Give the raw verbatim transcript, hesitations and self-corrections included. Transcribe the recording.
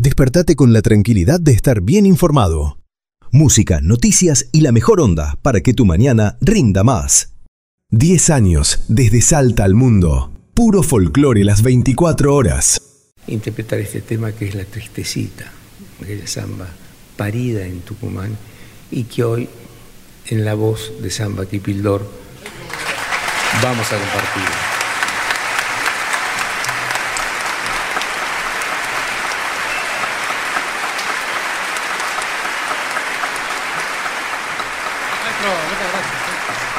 Despertate con la tranquilidad de estar bien informado. Música, noticias y la mejor onda para que tu mañana rinda más. diez años desde Salta al mundo. Puro folclore las veinticuatro horas. Interpretar este tema que es La Tristecita, aquella samba parida en Tucumán y que hoy en la voz de Samba Kipildor vamos a compartir.